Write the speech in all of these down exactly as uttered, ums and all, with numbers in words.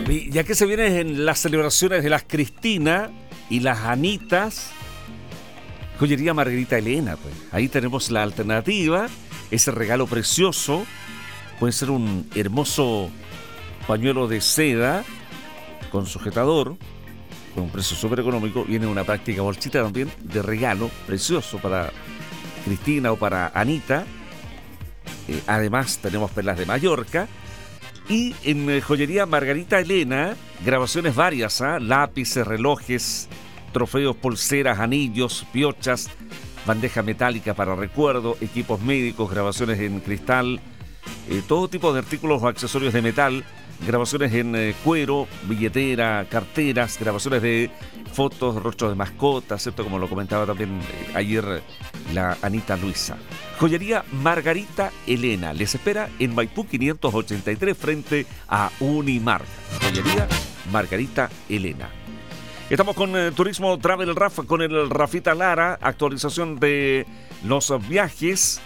Y ya que se vienen las celebraciones de las Cristina y las Anitas, Joyería Margarita Elena, pues ahí tenemos la alternativa, ese regalo precioso. Puede ser un hermoso pañuelo de seda con sujetador, con un precio súper económico. Viene una práctica bolsita también de regalo precioso para Cristina o para Anita. Eh, además tenemos perlas de Mallorca. Y en eh, Joyería Margarita Elena, grabaciones varias, ¿eh? Lápices, relojes, trofeos, pulseras, anillos, piochas, bandeja metálica para recuerdo, equipos médicos, grabaciones en cristal, eh, todo tipo de artículos o accesorios de metal, grabaciones en eh, cuero, billetera, carteras, grabaciones de fotos, rostros de mascotas, ¿cierto? Como lo comentaba también eh, ayer eh, la Anita Luisa. Joyería Margarita Elena les espera en Maipú quinientos ochenta y tres frente a Unimarca. Joyería Margarita Elena. Estamos con eh, Turismo Travel Raf, con el Rafita Lara, actualización de los viajes.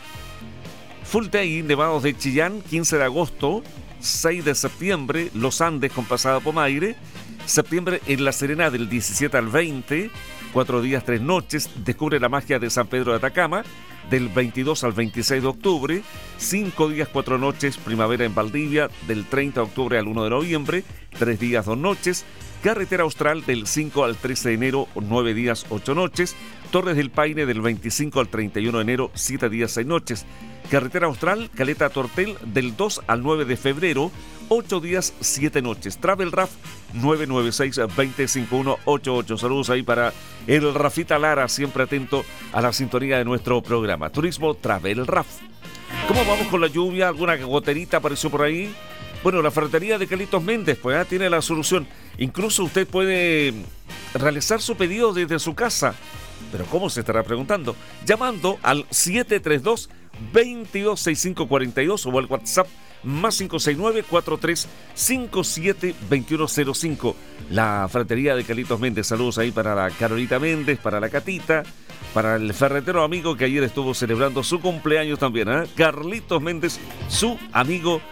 Full Day, Nevados de Chillán, quince de agosto, seis de septiembre, Los Andes con pasada Pomaire, septiembre en La Serena del diecisiete al veinte, cuatro días, tres noches, descubre la magia de San Pedro de Atacama, del veintidós al veintiséis de octubre, cinco días, cuatro noches, primavera en Valdivia, del treinta de octubre al uno de noviembre, tres días, dos noches, Carretera Austral del cinco al trece de enero, nueve días, ocho noches, Torres del Paine del veinticinco al treinta y uno de enero, siete días, seis noches, Carretera Austral, Caleta Tortel del dos al nueve de febrero, ocho días, siete noches. Travel Raf nueve nueve seis, dos cero cinco uno ocho ocho. Saludos ahí para el Rafita Lara, siempre atento a la sintonía de nuestro programa. Turismo Travel Raf. ¿Cómo vamos con la lluvia? ¿Alguna goterita apareció por ahí? Bueno, la ferretería de Carlitos Méndez pues ¿eh? tiene la solución. Incluso usted puede realizar su pedido desde su casa. ¿Pero cómo se estará preguntando? Llamando al siete tres dos, veintidós sesenta y cinco cuarenta y dos o al WhatsApp más cinco seis nueve, cuatro tres cinco siete, dos uno cero cinco. La ferretería de Carlitos Méndez. Saludos ahí para la Carolita Méndez, para la Catita, para el ferretero amigo que ayer estuvo celebrando su cumpleaños también, ¿eh? Carlitos Méndez, su amigo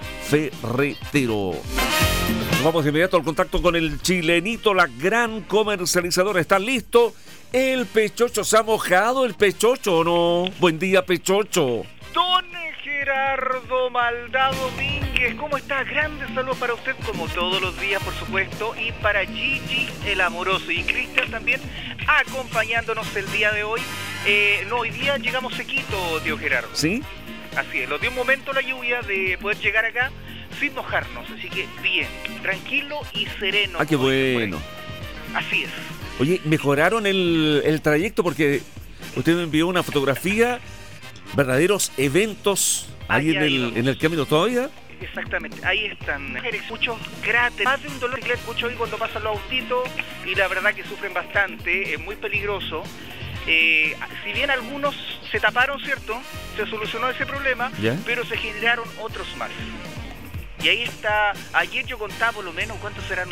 ferretero. Vamos de inmediato al contacto con el chilenito, la gran comercializadora. ¿Está listo? El Pechocho se ha mojado, el Pechocho, ¿o no? Buen día, Pechocho. Don Gerardo Maldado Domínguez, ¿cómo está? Grande saludo para usted, como todos los días, por supuesto, y para Gigi, el amoroso, y Cristian también, acompañándonos el día de hoy. Eh, no, hoy día llegamos sequito, tío Gerardo. ¿Sí? Así es, nos dio un momento la lluvia de poder llegar acá sin mojarnos, así que bien, tranquilo y sereno. Ah, qué bueno. Así es. Oye, mejoraron el, el trayecto porque usted me envió una fotografía, verdaderos eventos ahí, ahí en, el, en el camino todavía. Exactamente, ahí están muchos cráteres, más de un dolor que escucho hoy cuando pasan los autitos y la verdad que sufren bastante, es muy peligroso. Eh, si bien algunos se taparon, ¿cierto? Se solucionó ese problema, ¿ya? Pero se generaron otros más. Y ahí está, ayer yo contaba por lo menos cuántos serán